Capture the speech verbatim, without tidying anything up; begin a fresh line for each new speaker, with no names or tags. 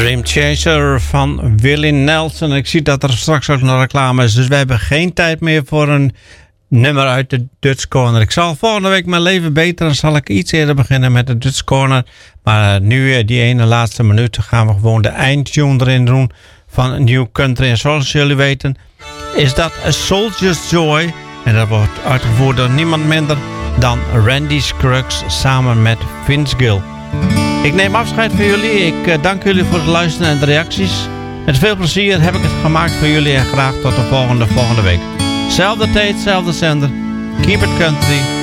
Dream Chaser van Willie Nelson. Ik zie dat er straks ook nog reclame is. Dus we hebben geen tijd meer voor een nummer uit de Dutch Corner. Ik zal volgende week mijn leven beter. Dan zal ik iets eerder beginnen met de Dutch Corner. Maar uh, nu, die ene laatste minuut, gaan we gewoon de eindtune erin doen van New Country. En zoals jullie weten is dat A Soldier's Joy. En dat wordt uitgevoerd door niemand minder dan Randy Scruggs samen met Vince Gill. Ik neem afscheid van jullie. Ik uh, dank jullie voor het luisteren en de reacties. Met veel plezier heb ik het gemaakt voor jullie. En graag tot de volgende, volgende week. Zelfde tijd, zelfde zender. Keep it country.